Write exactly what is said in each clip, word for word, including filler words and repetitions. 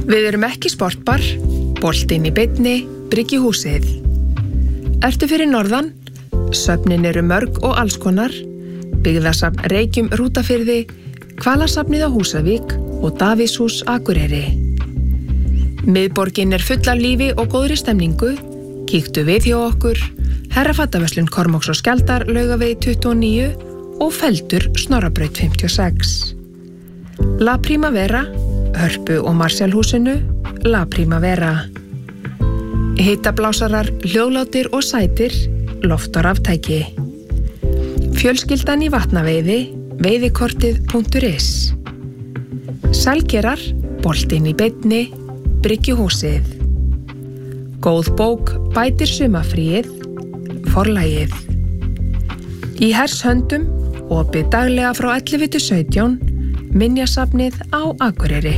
Við erum ekki sportbar, boltinn í beinni, Bryggjuhúsið. Ertu fyrir norðan? Söfnin eru mörg og allskonar. Byggðasafn Reykjum Rútafirði, Hvalasafnið á Húsavík og Davíðshús Akureyri. Miðborgin er full af lífi og góðri stemningu. Kíktu við hjá okkur, Herrafataverslun Kormáks og Skjaldar, Laugavegi tuttugu og níu og Feldur Snorrabraut fimmtíu og sex. La Primavera, Hörpu og Marshallhúsinu, La Primavera. Hitablásarar, hljóðlátir og sætir, loft og raftæki. Fjölskyldan í Vatnaveiði, veiðikortið punktur is. Sælgerar, boltinn í beinni, Bryggjuhúsið. Góð bók bætir sumarfríið, Forlagið. Í hers höndum, opið daglega frá ellefu til sautján, Minjasafnið á Akureyri.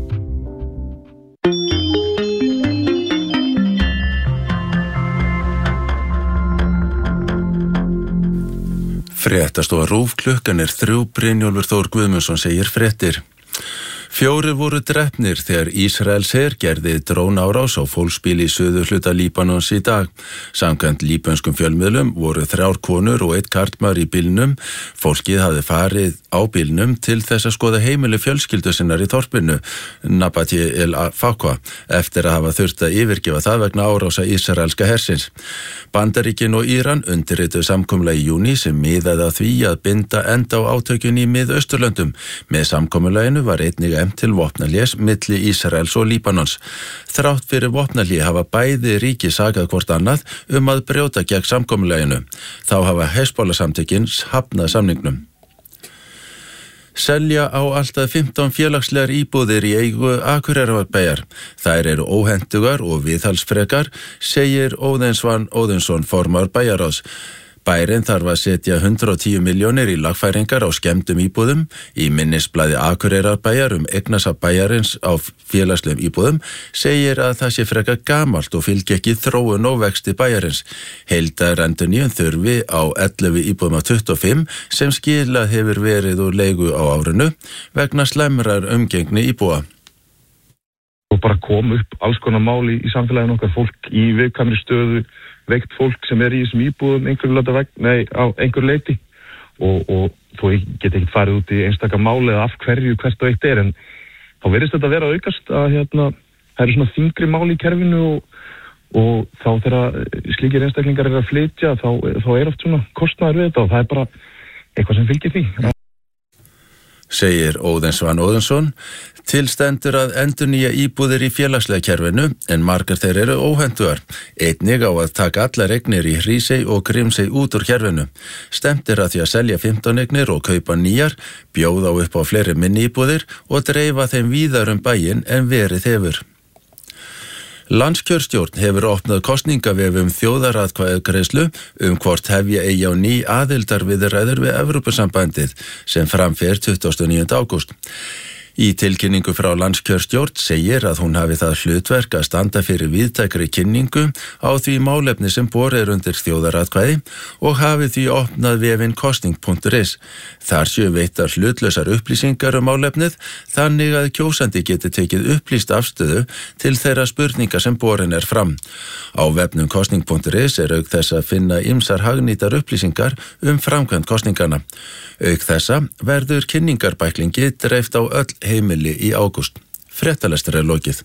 Fréttastofa RÚV, klukkan er þrjú, Brynjólfur Þór Guðmundsson segir fréttir. Fjórir voru drepnir þegar Ísraels her gerði drónárás á fólksbíl í suðurhluta Líbanons í dag. Samkvæmt líbönskum fjölmiðlum voru þrjár konur og einn karlmaður í bílnum. Fólkið hafði farið á bílnum til þess að skoða heimili fjölskyldu sinnar í þorpinu, Nabati el Fakwa, eftir að hafa þurft að yfirgefa það vegna árása ísraelska hersins. Bandaríkin og Íran undirrituðu samkomulagi í júní sem miðaði að því að binda enda á átökin í Mið-Austurlöndum. Með samkomulaginu var einnig efnt til vopnahlés milli Ísraels og Líbanons. Þrátt fyrir vopnahlé hafa bæði ríki sagað hvort annað um að brjóta gegn samkomulaginu. Þá hafa Hezbollah-samtökin hafnað samningnum. Selja á alltaf fimmtán félagslegar íbúðir í eigu Akureyrarbæjar. Þær eru óhentugar og viðhaldsfrekar, segir Óðinsson Óðinsson, formaður bæjarráðs. Bærinn þarf að setja hundrað og tíu milljónir í lagfæringar á skemmdum íbúðum. Í minnisblaði Akureyrarbæjar um eignasafn bæjarins á félagslegum íbúðum segir að það sé frekar gamalt og fylgi ekki þróun og vexti bæjarins. Heildarendurnýjun þurfi á ellefu íbúðum af tuttugu og fimm sem skilað hefur verið úr leigu á árinu vegna slæmrar umgengni íbúa. Og bara kom upp alls konar máli í samfélaginu okkar, fólk í viðkvæmri stöðu, veikt fólk sem er í þessum íbúðum einhverju leyti vegna, nei, á einhverju leyti og, og þó ég get ekki farið út í einstaka máli eða af hverju hvert og eitt er, en þá virðist þetta vera að aukast að hérna, það eru svona þyngri máli í kerfinu og, og þá þegar slíkir einstaklingar er að flytja þá, þá er oft svona kostnaður við þetta og það er bara eitthvað sem fylgir því. Segir Óðinsson Óðinsson. Til stendur að endurnýja íbúðir í félagslega kerfinu en margar þeir eru óhentugar. Einnig á að taka allar eignir í Hrísey og Grímsey út úr kerfinu. Stemt er að því að selja fimmtán eignir og kaupa nýjar, bjóða upp á fleiri minni íbúðir og dreifa þeim víðar um bæinn en verið hefur. Landskjörstjórn hefur opnað kosningavef um þjóðaratkvæðagreiðslu um hvort hefja eigi á ný aðildarviðræður við Evrópusambandið sem framfer tuttugasta og níunda ágúst. Í tilkynningu frá landskjörstjórn segir að hún hafi það hlutverk að standa fyrir víðtækri kynningu á því málefni sem borið er undir þjóðaratkvæði og hafi því opnað vefinn kosning punktur is. Þar séu veittar hlutlausar upplýsingar um málefnið þannig að kjósandi geti tekið upplýst afstöðu til þeirra spurninga sem borin er fram. Á vefnum kosning punktur is er auk þess að finna ýmsar hagnýtar upplýsingar um framkvæmd kosninganna. Auk þessa verður kynningarbæklingi dreift á öll heimili í ágúst. Fréttalestur er lokið.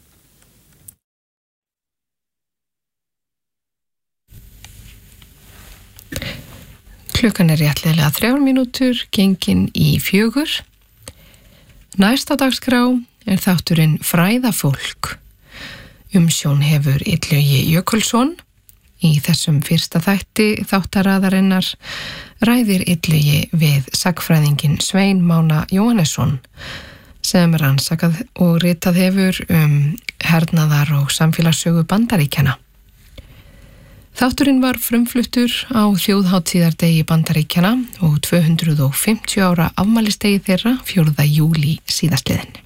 Klukkan er réttlega þrjár mínútur, gengin í fjögur. Næsta dagskrá er þátturinn Fræðafólk. Umsjón hefur Illugi Jökulsson. Í þessum fyrsta þætti þáttaraðarinnar ræðir Illugi við sagnfræðinginn Svein Mána Jóhannesson sem rannsakað og ritað hefur um hernaðar og samfélagssögu Bandaríkjanna. Þátturinn var frumfluttur á þjóðhátíðardegi Bandaríkjanna og tvö hundruð og fimmtíu ára afmælisdegi þeirra fjórða júlí síðastliðinn.